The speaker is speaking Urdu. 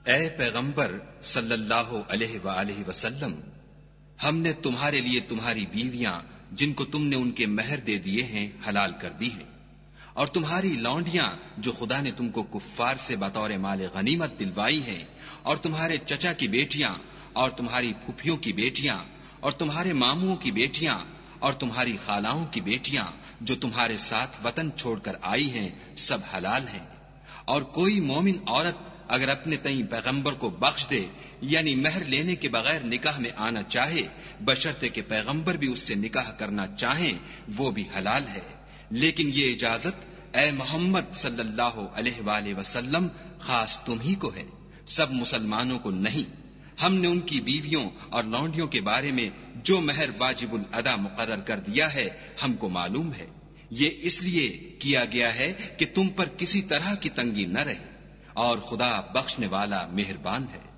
اے پیغمبر صلی اللہ علیہ وآلہ وسلم، ہم نے تمہارے لیے تمہاری بیویاں جن کو تم نے ان کے مہر دے دیے ہیں حلال کر دی ہیں، اور تمہاری لونڈیاں جو خدا نے تم کو کفار سے بطور مال غنیمت دلوائی ہیں، اور تمہارے چچا کی بیٹیاں اور تمہاری پھوپھیوں کی بیٹیاں اور تمہارے ماموں کی بیٹیاں اور تمہاری خالاؤں کی بیٹیاں جو تمہارے ساتھ وطن چھوڑ کر آئی ہیں، سب حلال ہیں۔ اور کوئی مومن عورت اگر اپنے تئیں پیغمبر کو بخش دے، یعنی مہر لینے کے بغیر نکاح میں آنا چاہے، بشرطے کہ پیغمبر بھی اس سے نکاح کرنا چاہیں، وہ بھی حلال ہے۔ لیکن یہ اجازت اے محمد صلی اللہ علیہ وآلہ وسلم خاص تم ہی کو ہے، سب مسلمانوں کو نہیں۔ ہم نے ان کی بیویوں اور لونڈیوں کے بارے میں جو مہر واجب الادا مقرر کر دیا ہے ہم کو معلوم ہے، یہ اس لیے کیا گیا ہے کہ تم پر کسی طرح کی تنگی نہ رہے، اور خدا بخشنے والا مہربان ہے۔